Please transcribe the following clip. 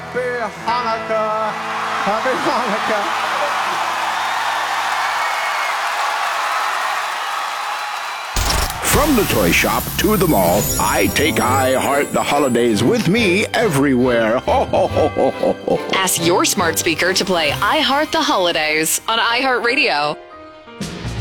Happy Hanukkah. Happy Hanukkah. From the toy shop to the mall, I take I Heart the Holidays with me everywhere. Ho, ho, ho, ho, ho, ho. Ask your smart speaker to play I Heart the Holidays on iHeartRadio.